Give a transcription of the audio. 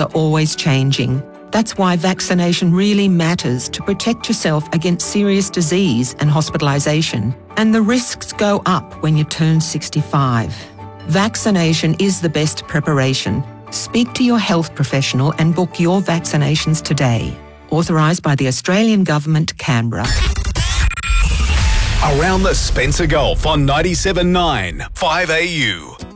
are always changing. That's why vaccination really matters to protect yourself against serious disease and hospitalisation. And the risks go up when you turn 65. Vaccination is the best preparation. Speak to your health professional and book your vaccinations today. Authorised by the Australian Government, Canberra. Around the Spencer Gulf on 97.9 5AU.